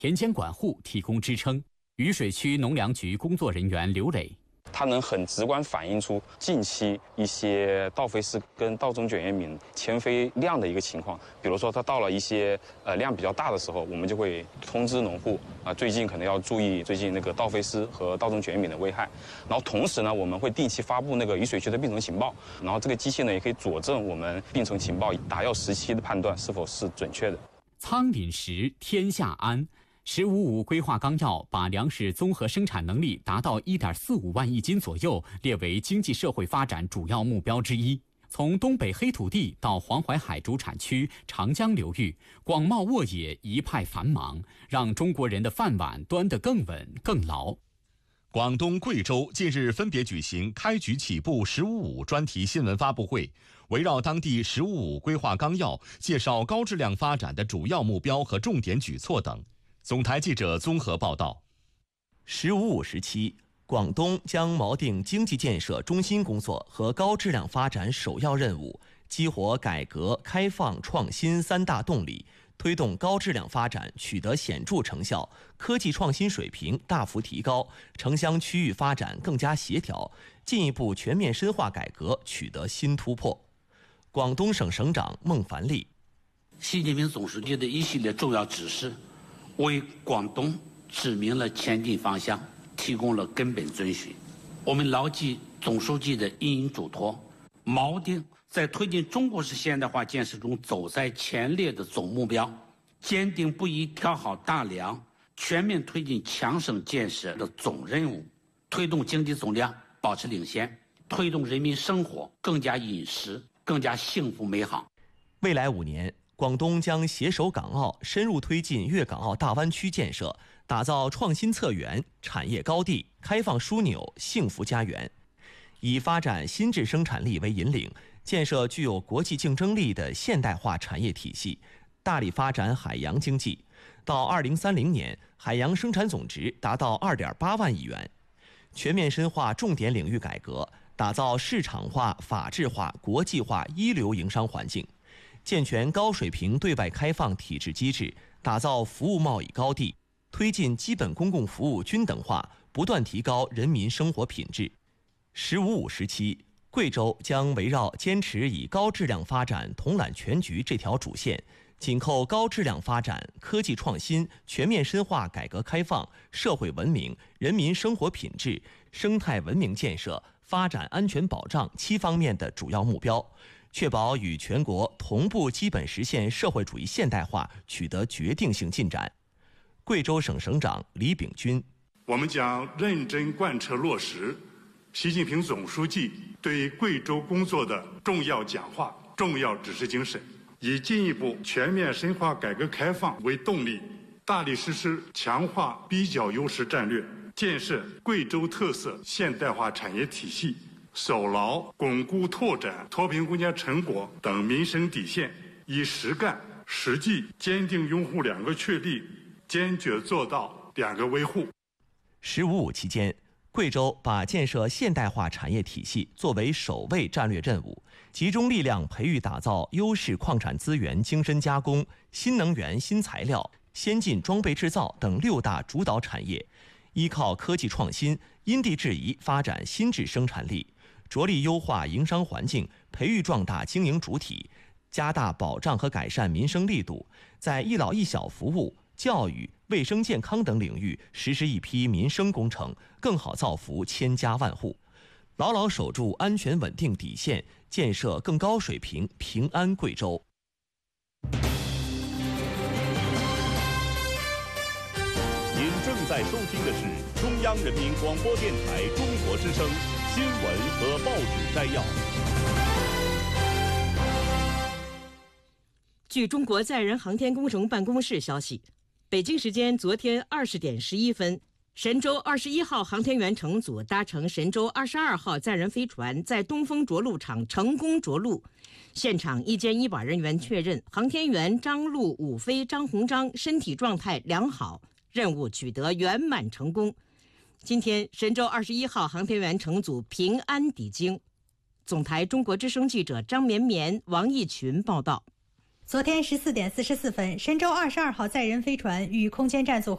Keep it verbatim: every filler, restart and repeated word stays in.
田间管护提供支撑。渝水区农粮局工作人员刘磊。 它能很直观反映出近期一些稻飞虱跟稻种卷叶敏迁飞量的一个情况。比如说，它到了一些呃量比较大的时候，我们就会通知农户啊，最近可能要注意最近那个稻飞虱和稻种卷叶敏的危害。然后同时呢，我们会定期发布那个渝水区的病虫情报。然后这个机器呢，也可以佐证我们病虫情报打药时期的判断是否是准确的。 仓廪实，天下安。十五五规划纲要把粮食综合生产能力达到 一点四五万亿斤左右列为经济社会发展主要目标之一。从东北黑土地到黄淮海主产区、长江流域，广袤沃野一派繁忙，让中国人的饭碗端得更稳更牢。 广东、贵州近日分别举行开局起步“十五五”专题新闻发布会，围绕当地“十五五”规划纲要，介绍高质量发展的主要目标和重点举措等。总台记者综合报道。 十五五时期，广东将锚定经济建设中心工作和高质量发展首要任务，激活改革开放创新三大动力，推动高质量发展取得显著成效，科技创新水平大幅提高，城乡区域发展更加协调，进一步全面深化改革取得新突破。广东省省长孟凡利。 习近平总书记的一系列重要指示，为广东指明了前进方向，提供了根本遵循。我们牢记总书记的引领嘱托，锚定在推进中国式现代化建设中走在前列的总目标，坚定不移挑好大梁，全面推进强省建设的总任务，推动经济总量保持领先，推动人民生活更加殷实、更加幸福美好。 未来五年，广东将携手港澳，深入推进粤港澳大湾区建设，打造创新策源、产业高地、开放枢纽、幸福家园。以发展新质生产力为引领，建设具有国际竞争力的现代化产业体系，大力发展海洋经济。到二零三零年，海洋生产总值达到二点八万亿元。全面深化重点领域改革，打造市场化、法治化、国际化一流营商环境。健全高水平对外开放体制机制，打造服务贸易高地，推进基本公共服务均等化，不断提高人民生活品质。十五五时期，贵州将围绕坚持以高质量发展统揽全局这条主线，紧扣高质量发展、科技创新、全面深化改革开放、社会文明、人民生活品质、生态文明建设、发展安全保障七方面的主要目标，确保与全国同步基本实现社会主义现代化取得决定性进展。贵州省省长李炳军： 我们将认真贯彻落实习近平总书记对贵州工作的重要讲话、重要指示精神，以进一步全面深化改革开放为动力，大力实施强化比较优势战略，建设贵州特色现代化产业体系，守牢巩固拓展脱贫攻坚成果等民生底线，以实干实际坚定拥护两个确立，坚决做到两个维护。 十五五期间，贵州把建设现代化产业体系作为首位战略任务，集中力量培育打造优势矿产资源精深加工、新能源新材料、先进装备制造等六大主导产业，依靠科技创新，因地制宜发展新质生产力，着力优化营商环境，培育壮大经营主体，加大保障和改善民生力度，在一老一小服务、教育、卫生健康等领域实施一批民生工程，更好造福千家万户，牢牢守住安全稳定底线，建设更高水平平安贵州。 您正在收听的是中央人民广播电台中国之声新闻和报纸摘要。 据中国载人航天工程办公室消息，北京时间昨天二十点十一分，神舟二十一号航天员乘组搭乘神舟二十二号载人飞船在东风着陆场成功着陆。现场医监医保人员确认，航天员张陆武飞张鸿章身体状态良好，任务取得圆满成功。今天，神舟二十一号航天员乘组平安抵京。总台中国之声记者张绵绵、王义群报道。 昨天十四点四十四分，神舟二十二号载人飞船与空间站组